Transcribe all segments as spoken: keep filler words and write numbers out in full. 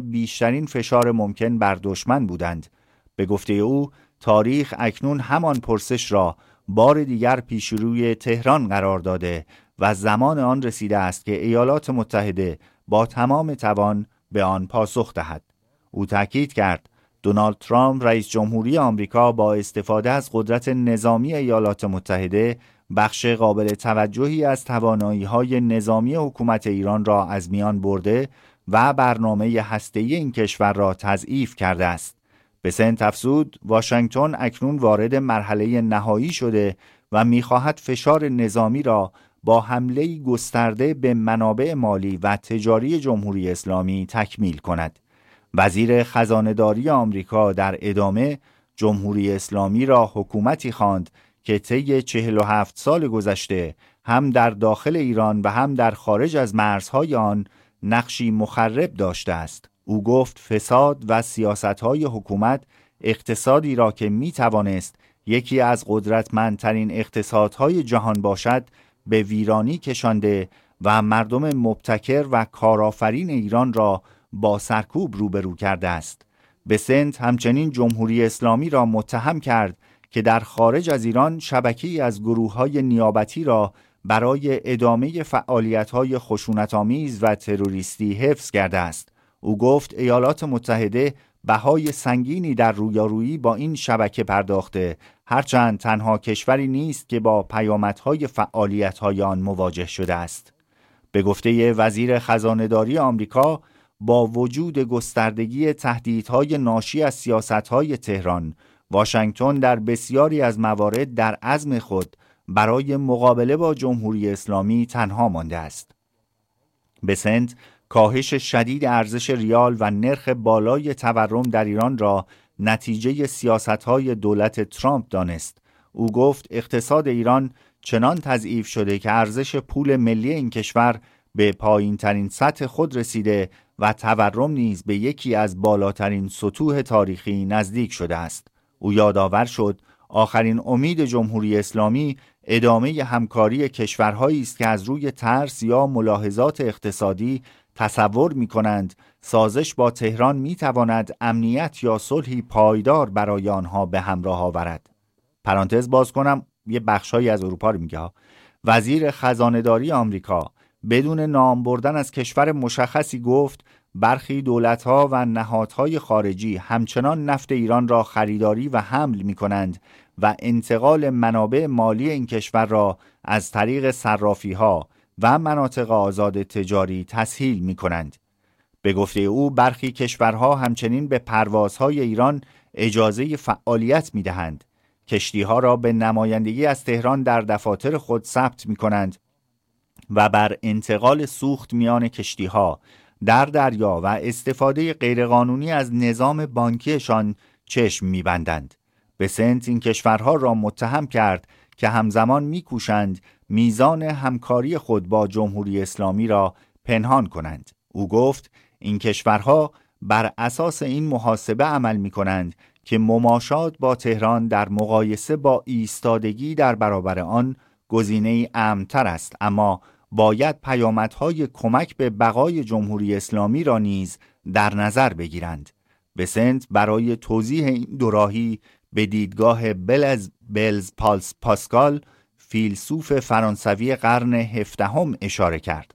بیشترین فشار ممکن بر دشمن بودند. به گفته او تاریخ اکنون همان پرسش را بار دیگر پیش روی تهران قرار داده و زمان آن رسیده است که ایالات متحده با تمام توان به آن پاسخ دهد. او تاکید کرد دونالد ترامپ رئیس جمهوری آمریکا با استفاده از قدرت نظامی ایالات متحده بخش قابل توجهی از توانایی‌های نظامی حکومت ایران را از میان برده و برنامه هسته‌ای این کشور را تضعیف کرده است. بسنت افزود واشنگتن اکنون وارد مرحله نهایی شده و می‌خواهد فشار نظامی را با حمله‌ای گسترده به منابع مالی و تجاری جمهوری اسلامی تکمیل کند. وزیر خزانه‌داری آمریکا در ادامه جمهوری اسلامی را حکومتی خواند که طی چهل و هفت سال گذشته هم در داخل ایران و هم در خارج از مرزهای آن نقشی مخرب داشته است. او گفت فساد و سیاست‌های حکومت اقتصادی را که می‌توانست یکی از قدرتمندترین اقتصادهای جهان باشد به ویرانی کشانده و مردم مبتکر و کارآفرین ایران را با سرکوب روبرو کرده است. بسنت همچنین جمهوری اسلامی را متهم کرد که در خارج از ایران شبکه‌ای از گروه‌های نیابتی را برای ادامه فعالیت‌های خشونت‌آمیز و تروریستی حفظ کرده است. او گفت ایالات متحده بهای سنگینی در رویارویی با این شبکه پرداخته، هرچند تنها کشوری نیست که با پیامدهای فعالیت‌های آن مواجه شده است. به گفته وزیر خزانه‌داری آمریکا، با وجود گستردگی تهدیدهای ناشی از سیاست‌های تهران، واشنگتن در بسیاری از موارد در عزم خود برای مقابله با جمهوری اسلامی تنها مانده است. بسنت کاهش شدید ارزش ریال و نرخ بالای تورم در ایران را نتیجه سیاست‌های دولت ترامپ دانست. او گفت اقتصاد ایران چنان تضعیف شده که ارزش پول ملی این کشور به پایین‌ترین سطح خود رسیده و تورم نیز به یکی از بالاترین سطوح تاریخی نزدیک شده است. او یادآور شد آخرین امید جمهوری اسلامی ادامه همکاری کشورهایی است که از روی ترس یا ملاحظات اقتصادی تصور می‌کنند سازش با تهران می‌تواند امنیت یا صلحی پایدار برای آنها به همراه آورد. پرانتز باز کنم، یه بخشایی از اروپا رو میگه. وزیر خزانه‌داری آمریکا بدون نام بردن از کشور مشخصی گفت برخی دولت‌ها و نهادهای خارجی همچنان نفت ایران را خریداری و حمل می‌کنند و انتقال منابع مالی این کشور را از طریق صرافی‌ها و مناطق آزاد تجاری تسهیل می‌کنند. به گفته او برخی کشورها همچنین به پروازهای ایران اجازه فعالیت می‌دهند. کشتی‌ها را به نمایندگی از تهران در دفاتر خود ثبت می‌کنند و بر انتقال سوخت میان کشتی‌ها در دریا و استفاده غیرقانونی از نظام بانکیشان چشم می‌بندند. بسنت این کشورها را متهم کرد که همزمان می‌کوشند میزان همکاری خود با جمهوری اسلامی را پنهان کنند. او گفت این کشورها بر اساس این محاسبه عمل می‌کنند که مماشات با تهران در مقایسه با ایستادگی در برابر آن گزینه‌ای امن‌تر است، اما باید پیامدهای کمک به بقای جمهوری اسلامی را نیز در نظر بگیرند. بسنت برای توضیح این دوراهی به دیدگاه بلز بلز پالس پاسکال، فیلسوف فرانسوی قرن هفدهم اشاره کرد.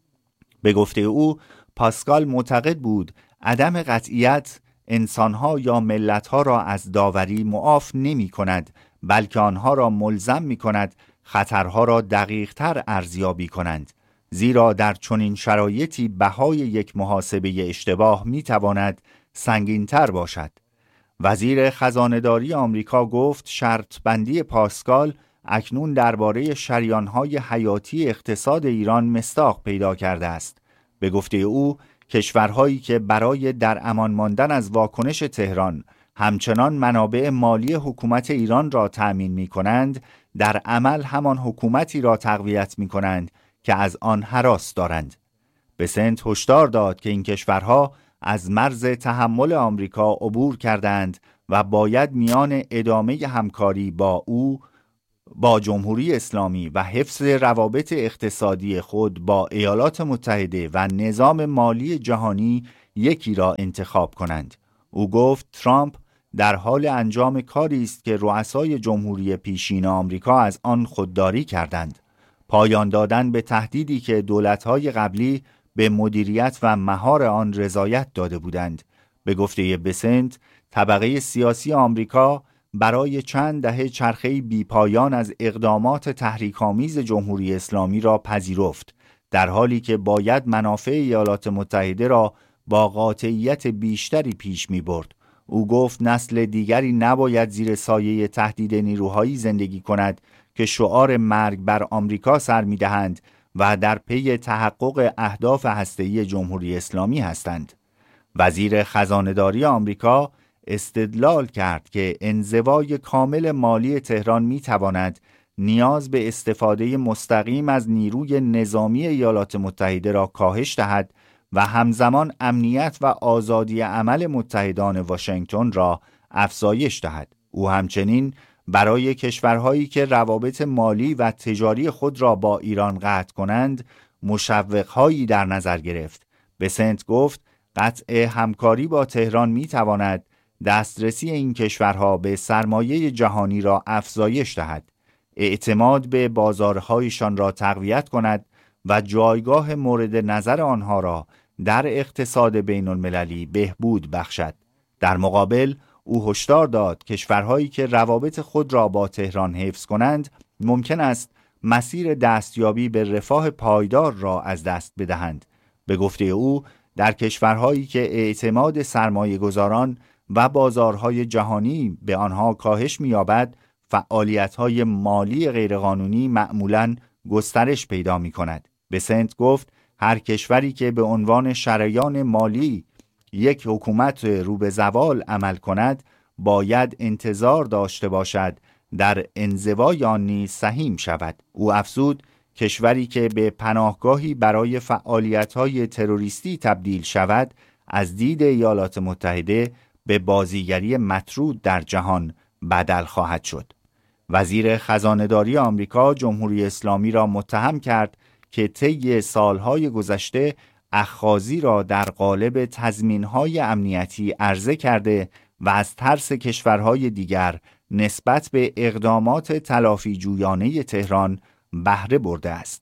به گفته او پاسکال معتقد بود عدم قطعیت انسانها یا ملتها را از داوری معاف نمی کند، بلکه آنها را ملزم می کند خطرها را دقیق تر ارزیابی کنند، زیرا در چنین شرایطی بهای یک محاسبه اشتباه می تواند سنگین تر باشد. وزیر خزانه‌داری آمریکا گفت شرط بندی پاسکال اکنون درباره شریانهای حیاتی اقتصاد ایران مصداق پیدا کرده است. به گفته او کشورهایی که برای در امان ماندن از واکنش تهران همچنان منابع مالی حکومت ایران را تأمین می کنند، در عمل همان حکومتی را تقویت می کنند که از آن هراس دارند. بسنت هشدار داد که این کشورها از مرز تحمل آمریکا عبور کردند و باید میان ادامه همکاری با او با جمهوری اسلامی و حفظ روابط اقتصادی خود با ایالات متحده و نظام مالی جهانی یکی را انتخاب کنند. او گفت ترامپ در حال انجام کاری است که رؤسای جمهوری پیشین آمریکا از آن خودداری کردند. پایان دادن به تهدیدی که دولت‌های قبلی به مدیریت و مهار آن رضایت داده بودند. به گفته بسنت، طبقه سیاسی آمریکا برای چند دهه چرخه‌ای بیپایان از اقدامات تحریک‌آمیز جمهوری اسلامی را پذیرفت، در حالی که باید منافع ایالات متحده را با قاطعیت بیشتری پیش می‌برد. او گفت نسل دیگری نباید زیر سایه تهدید نیروهایی زندگی کند که شعار مرگ بر آمریکا سر می‌دهند و در پی تحقق اهداف هسته‌ای جمهوری اسلامی هستند. وزیر خزانه‌داری آمریکا استدلال کرد که انزوای کامل مالی تهران می‌تواند نیاز به استفاده مستقیم از نیروی نظامی ایالات متحده را کاهش دهد و همزمان امنیت و آزادی عمل متحدان واشنگتن را افزایش دهد. او همچنین برای کشورهایی که روابط مالی و تجاری خود را با ایران قطع کنند مشوق‌هایی در نظر گرفت. بسنت گفت قطع همکاری با تهران می‌تواند دسترسی این کشورها به سرمایه جهانی را افزایش دهد، اعتماد به بازارهایشان را تقویت کند و جایگاه مورد نظر آنها را در اقتصاد بین المللی بهبود بخشد. در مقابل او هشدار داد کشورهایی که روابط خود را با تهران حفظ کنند ممکن است مسیر دستیابی به رفاه پایدار را از دست بدهند. به گفته او در کشورهایی که اعتماد سرمایه‌گذاران و بازارهای جهانی به آنها کاهش می‌یابد، فعالیت‌های مالی غیرقانونی معمولاً گسترش پیدا می‌کند. بسنت گفت هر کشوری که به عنوان شریان مالی یک حکومت رو به زوال عمل کند باید انتظار داشته باشد در انزوای آن نیز سهیم شود. او افزود کشوری که به پناهگاهی برای فعالیت‌های تروریستی تبدیل شود از دید ایالات متحده به بازیگری مطرود در جهان بدل خواهد شد. وزیر خزانه‌داری آمریکا جمهوری اسلامی را متهم کرد که طی سالهای گذشته اخاذی را در قالب تضمین‌های امنیتی عرضه کرده و از ترس کشورهای دیگر نسبت به اقدامات تلافی جویانه تهران بهره برده است.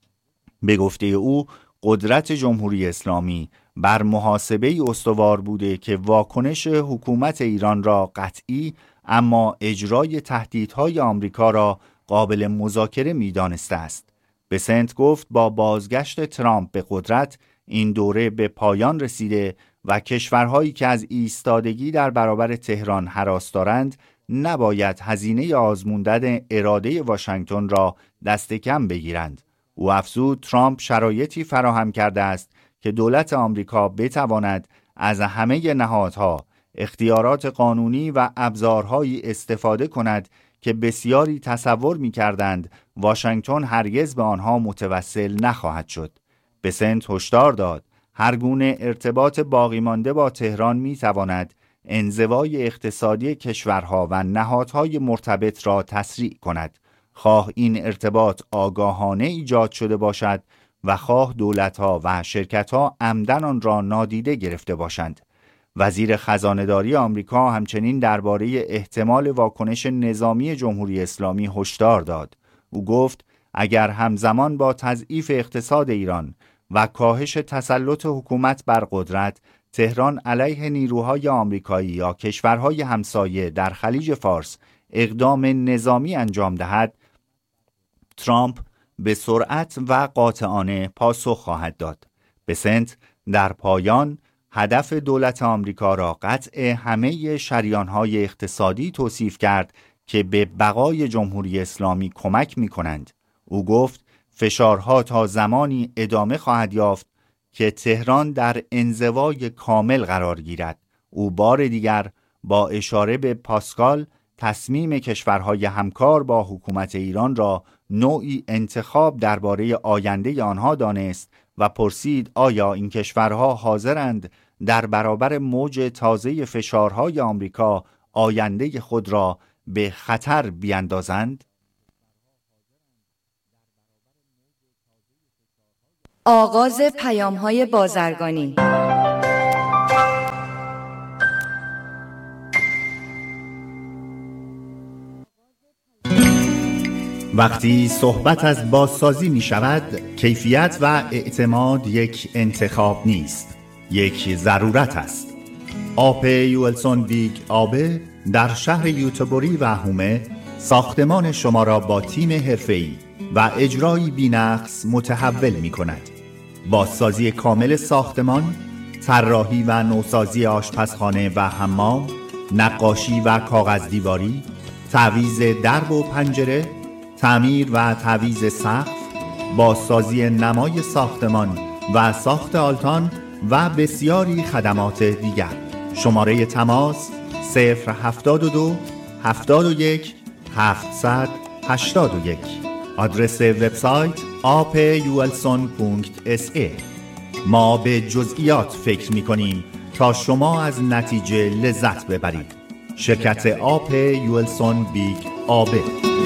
به گفته او قدرت جمهوری اسلامی بر محاسبه استوار بوده که واکنش حکومت ایران را قطعی اما اجرای تهدیدهای آمریکا را قابل مذاکره می‌دانسته است. بسنت گفت با بازگشت ترامپ به قدرت این دوره به پایان رسیده و کشورهایی که از ایستادگی در برابر تهران هراس دارند نباید هزینه آزموندن اراده واشنگتن را دست کم بگیرند. او افزود ترامپ شرایطی فراهم کرده است که دولت آمریکا بتواند از همه نهادها، اختیارات قانونی و ابزارهایی استفاده کند که بسیاری تصور می‌کردند واشنگتن هرگز به آنها متوسل نخواهد شد. بسنت هشدار داد هر گونه ارتباط باقی مانده با تهران می‌تواند انزوای اقتصادی کشورها و نهادهای مرتبط را تسریع کند، خواه این ارتباط آگاهانه ایجاد شده باشد و خواه دولت‌ها و شرکت‌ها عمدن آن را نادیده گرفته باشند. وزیر خزانه‌داری آمریکا همچنین درباره احتمال واکنش نظامی جمهوری اسلامی هشدار داد. او گفت اگر همزمان با تضعیف اقتصاد ایران و کاهش تسلط حکومت بر قدرت تهران علیه نیروهای آمریکایی یا کشورهای همسایه در خلیج فارس اقدام نظامی انجام دهد، ترامپ به سرعت و قاطعانه پاسخ خواهد داد. بسنت در پایان هدف دولت آمریکا را قطع همه شریان‌های اقتصادی توصیف کرد که به بقای جمهوری اسلامی کمک می‌کنند. او گفت فشارها تا زمانی ادامه خواهد یافت که تهران در انزوای کامل قرار گیرد. او بار دیگر با اشاره به پاسکال تصمیم کشورهای همکار با حکومت ایران را نوعی انتخاب درباره آینده آنها دانست و پرسید آیا این کشورها حاضرند در برابر موج تازه فشارهای آمریکا آینده خود را به خطر بیندازند؟ آغاز پیام‌های بازرگانی. وقتی صحبت از بازسازی می شود، کیفیت و اعتماد یک انتخاب نیست، یک ضرورت است. آپ یولسون بیگ آبه در شهر یوتبوری و هومه ساختمان شما را با تیم حرفه‌ای و اجرایی بی‌نقص متحول می کند. بازسازی کامل ساختمان، طراحی و نوسازی آشپزخانه و حمام، نقاشی و کاغذ دیواری، تعویض درب و پنجره، تعمیر و تعویض سقف، بازسازی نمای ساختمان و ساخت آلتان و بسیاری خدمات دیگر. شماره تماس صفر هفتاد و دو هفتاد و یک هفتصد هشتاد و یک. آدرس وبسایت آپ یولسون دات اس ای. ما به جزئیات فکر می کنیم تا شما از نتیجه لذت ببرید. شرکت آپ یولسون بیگ آبه.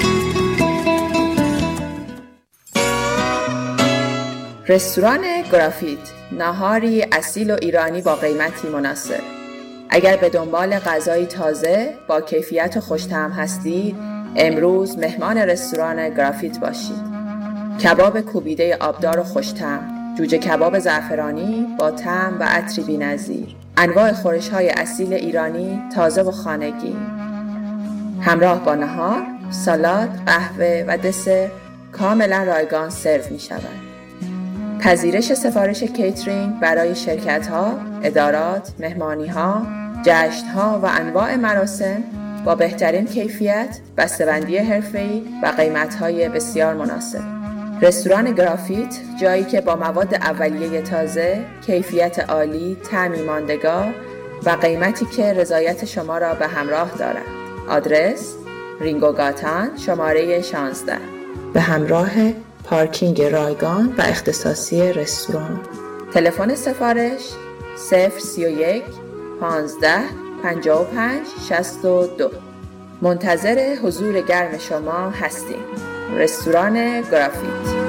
رستوران گرافیت، ناهاری اصیل و ایرانی با قیمتی مناسب. اگر به دنبال غذای تازه با کیفیت و خوش‌طعم هستید، امروز مهمان رستوران گرافیت باشید. کباب کوبیده آبدار و خوش‌طعم، جوجه کباب زعفرانی با طعم و عطری بی‌نظیر، انواع خورش‌های اصیل ایرانی تازه و خانگی، همراه با نهار، سالاد، قهوه و دسر کاملا رایگان سرو می‌شود. پذیرش سفارش کیترینگ برای شرکت‌ها، ادارات، مهمانی‌ها، جشن‌ها و انواع مراسم با بهترین کیفیت، بسته‌بندی حرفه‌ای و قیمت‌های بسیار مناسب. رستوران گرافیت، جایی که با مواد اولیه تازه، کیفیت عالی، طعمی ماندگار و قیمتی که رضایت شما را به همراه دارد. آدرس: رینگو گاتان، شماره شانزده، به همراه پارکینگ رایگان و اختصاصی رستوران. تلفن سفارش صفر سی و یک پانزده پنجاه و پنج شصت و دو. منتظر حضور گرم شما هستیم. رستوران گرافیت.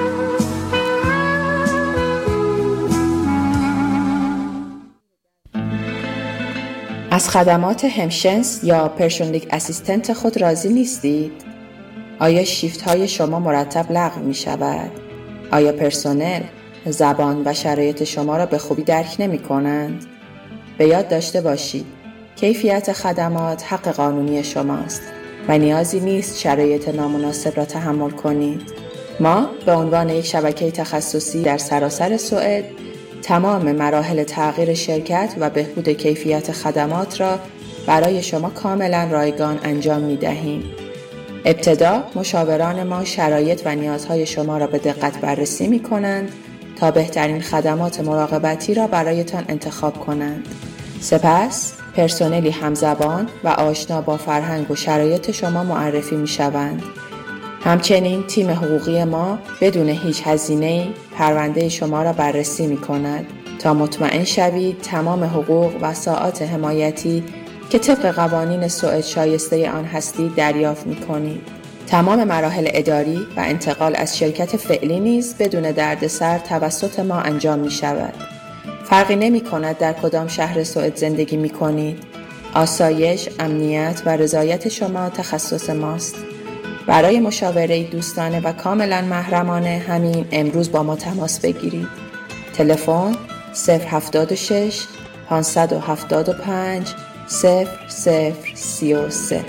از خدمات همشنس یا پرسونالیک اسیستنت خود راضی نیستید؟ آیا شیفت های شما مرتب لغو می شود؟ آیا پرسنل زبان و شرایط شما را به خوبی درک نمی کنند؟ به یاد داشته باشید کیفیت خدمات حق قانونی شماست و نیازی نیست شرایط نامناسب را تحمل کنید. ما به عنوان یک شبکه تخصصی در سراسر سوئد تمام مراحل تغییر شرکت و بهبود کیفیت خدمات را برای شما کاملا رایگان انجام می دهیم. ابتدا مشاوران ما شرایط و نیازهای شما را به دقت بررسی می کنند تا بهترین خدمات مراقبتی را برایتان انتخاب کنند. سپس پرسنلی همزبان و آشنا با فرهنگ و شرایط شما معرفی می شوند. همچنین تیم حقوقی ما بدون هیچ هزینه‌ای پرونده شما را بررسی می کند تا مطمئن شوید تمام حقوق و ساعات حمایتی که طبق قوانین سوئد شایسته آن هستید دریافت می کنید. تمام مراحل اداری و انتقال از شرکت فعلی نیز بدون دردسر توسط ما انجام می شود. فرقی نمی کند در کدام شهر سوئد زندگی می کنید. آسایش، امنیت و رضایت شما تخصص ماست. برای مشاوره دوستانه و کاملا محرمانه همین امروز با ما تماس بگیرید. تلفن صفر هفتاد و شش پانصد و هفتاد و پنج صفر صفر سی و سه.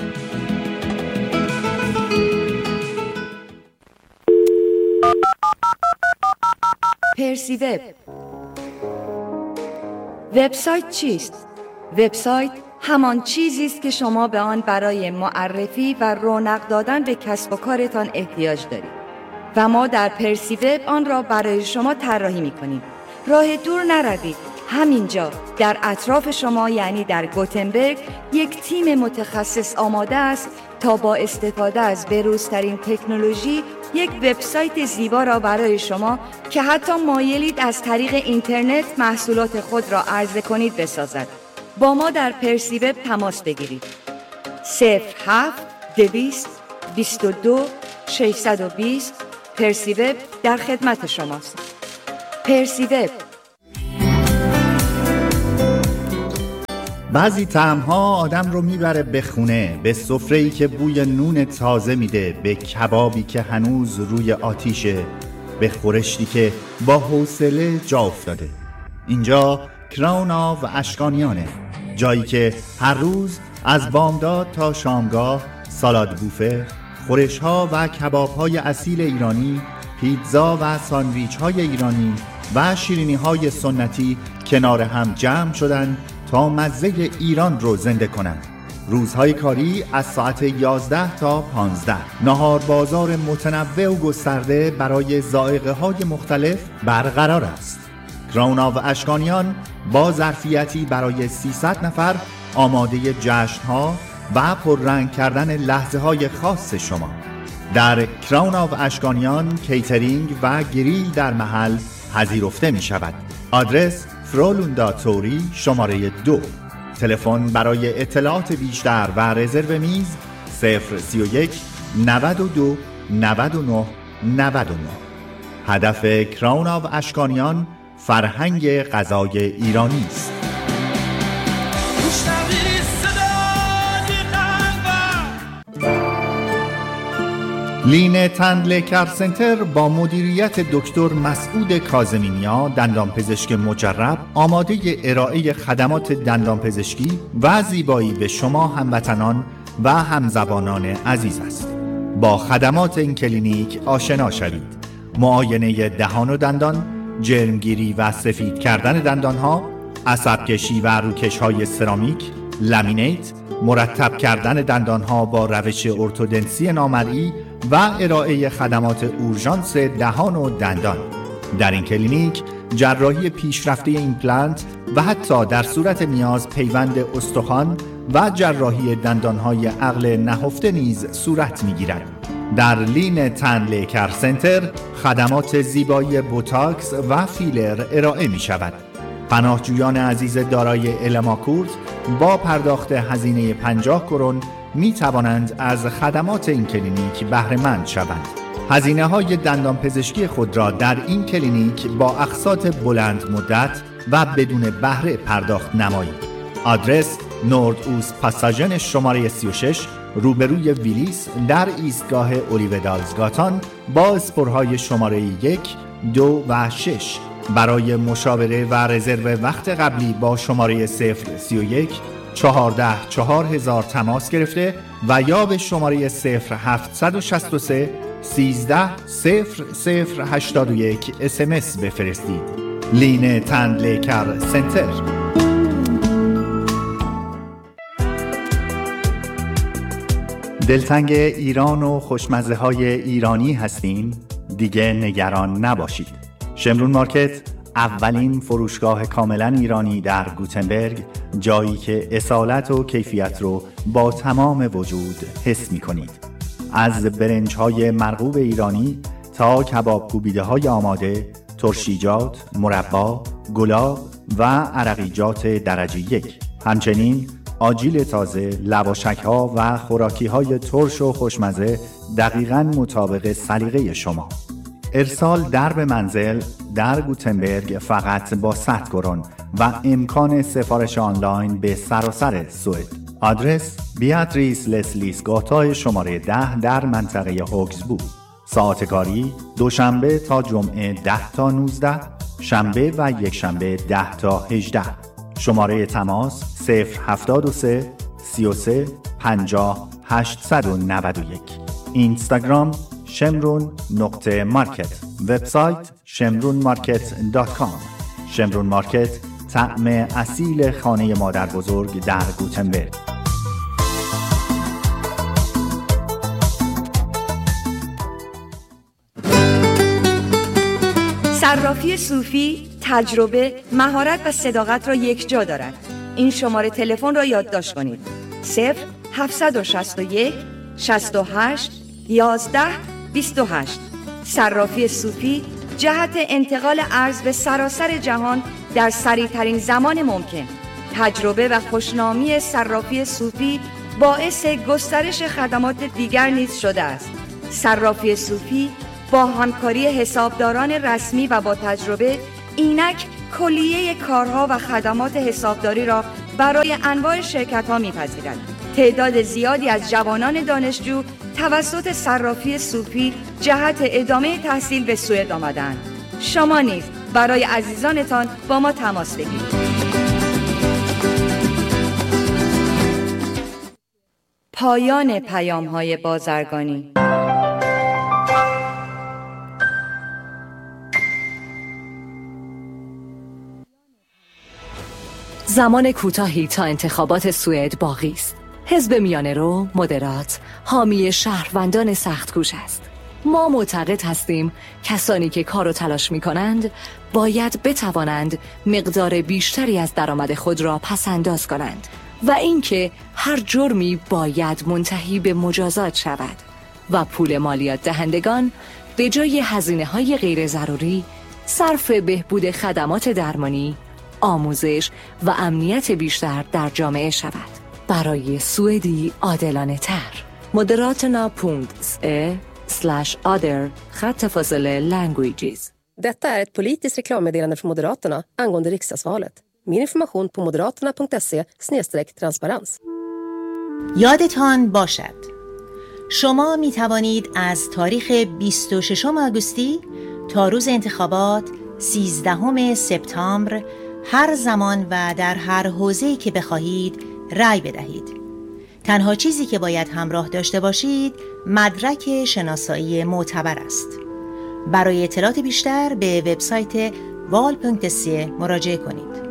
پرسی وب. وبسایت چیست؟ وبسایت همان چیزی است که شما به آن برای معرفی و رونق دادن به کسب و کارتان احتیاج دارید و ما در پرسی وب آن را برای شما طراحی می‌کنیم. راه دور نروید. همینجا در اطراف شما یعنی در گوتنبرگ یک تیم متخصص آماده است تا با استفاده از به‌روزترین تکنولوژی یک وبسایت زیبا را برای شما که حتی مایلید از طریق اینترنت محصولات خود را عرضه کنید بسازد. با ما در پرسی وب تماس بگیرید. صفر هفت دویست بیست و دو ششصد و بیست. پرسی وب در خدمت شماست. پرسی وب. بعضی طعم‌ها آدم رو میبره به خونه، به سفره‌ای که بوی نون تازه میده، به کبابی که هنوز روی آتیشه، به خورشتی که با حوصله جا افتاده. اینجا کراون آف اشکانیانه، جایی که هر روز از بامداد تا شامگاه سالاد بوفه، خورش‌ها و کباب‌های اصیل ایرانی، پیتزا و ساندویچ‌های ایرانی و شیرینی‌های سنتی کنار هم جمع شدن تا مزه ایران رو زنده کنند. روزهای کاری از ساعت یازده تا پانزده. نهار بازار متنوع و گسترده برای ذائقه‌های مختلف برقرار است. کراون آف اشکانیان با ظرفیتی برای سیصد نفر آماده جشن‌ها و پررنگ کردن لحظه‌های خاص شما. در کراون آف اشکانیان کیترینگ و گریل در محل پذیرفته می شود. آدرس فرولوندا توری شماره دو. تلفن برای اطلاعات بیشتر و رزرو میز صفر سی و یک نود و دو نود و نه نود و نه. هدف کراون آف اشکانیان فرهنگ غذای ایرانی است. لین تندله کر سنتر با مدیریت دکتر مسعود کاظمینیا، دندانپزشک مجرب، آماده ارائه خدمات دندانپزشکی و زیبایی به شما هموطنان و همزبانان عزیز است. با خدمات این کلینیک آشنا شوید. معاینه دهان و دندان، جرمگیری و سفید کردن دندانها، عصبکشی و روکش‌های سرامیک، لامینیت، مرتب کردن دندانها با روش ارتودنسی نامرئی و ارائه خدمات اورژانس دهان و دندان. در این کلینیک جراحی پیشرفته ایمپلنت و حتی در صورت نیاز پیوند استخوان و جراحی دندانهای عقل نهفته نیز صورت می‌گیرد. در لین تندله کر سنتر خدمات زیبایی بوتاکس و فیلر ارائه می‌شود. پناهجویان عزیز دارای الماکورت با پرداخت هزینه پنجاه کرون می توانند از خدمات این کلینیک بهره مند شوند. هزینه های دندان پزشکی خود را در این کلینیک با اقساط بلند مدت و بدون بهره پرداخت نمایید. آدرس نورد اوست پاساژن شماره سی و شش روبروی ویلیس در ایستگاه اولیودالزگاتان با اسپورهای شماره یک، دو و شش. برای مشاوره و رزرو وقت قبلی با شماره صفر سی و یک چهارده چهار هزار تماس گرفته و یا به شماره صفر هفت شش سه سیزده صفر صفر هشتاد و یک اس ام اس بفرستید. لین تندله کر سنتر. دلتنگ ایران و خوشمزه های ایرانی هستین؟ دیگه نگران نباشید. شمرون مارکت اولین فروشگاه کاملا ایرانی در گوتنبرگ، جایی که اصالت و کیفیت رو با تمام وجود حس می کنید. از برنج‌های مرغوب ایرانی تا کباب کوبیده های آماده، ترشیجات، مربا، گلاب و عرقیجات درجه یک. همچنین آجیل تازه، لواشک‌ها و خوراکی‌های ترش و خوشمزه دقیقاً مطابق سلیقه شما. ارسال در به منزل در گوتنبرگ فقط با صد کرون و امکان سفارش آنلاین به سراسر سوئد. آدرس بیاتریس لسلیس گاتا شماره ده در منطقه هوکسبو. ساعت کاری دوشنبه تا جمعه ده تا نوزده، شنبه و یک شنبه ده تا هجده. شماره تماس صفر هفتاد و سه سی و سه پنجاه هشتصد و نود و یک. اینستاگرام شمرون نقطه مارکت. وبسایت شمرون مارکت دات کام. شمرون مارکت، طعم اصیل خانه مادر بزرگ در گوتنبرگ. صرافی صوفی تجربه، مهارت و صداقت را یک جا دارد. این شماره تلفن را یادداشت کنید: صفر هفت شش یک شصت و هشت یازده بیست و هشت. صرافی صوفی جهت انتقال ارز به سراسر جهان در سریع‌ترین زمان ممکن. تجربه و خوشنامی صرافی صوفی باعث گسترش خدمات دیگر نیز شده است. صرافی صوفی با همکاری حسابداران رسمی و با تجربه اینک کلیه کارها و خدمات حسابداری را برای انواع شرکت‌ها می‌پذیرد. تعداد زیادی از جوانان دانشجو توسط صرافی صوفی جهت ادامه تحصیل به سوئد آمدند. شما نیز برای عزیزانتان با ما تماس بگیرید. پایان پیام‌های بازرگانی. زمان کوتاهی تا انتخابات سوئد باقی است. حزب میانه رو، مدرات، حامی شهروندان سخت‌کوش است. ما معتقد هستیم کسانی که کار و تلاش می کنند باید بتوانند مقدار بیشتری از درآمد خود را پس‌انداز کنند و اینکه هر جرمی باید منتهی به مجازات شود و پول مالیات دهندگان به جای هزینه‌های غیر ضروری صرف بهبود خدمات درمانی، آموزش و امنیت بیشتر در جامعه شود. برای سوئدی عادلانه تر. Moderaterna punkt se slash other خط فاصله languages. Detta är ett politiskt reklammeddelande från Moderaterna angående riksdagsvalet. Mer information på moderaterna punkt se slash transparens. یادتان باشد شما می توانید از تاریخ بیست و ششم آگوستی تا روز انتخابات سیزدهم سپتامبر هر زمان و در هر حوزه‌ای که بخواهید رأی بدهید. تنها چیزی که باید همراه داشته باشید مدرک شناسایی معتبر است. برای اطلاعات بیشتر به وبسایت وال پونکت سی مراجعه کنید.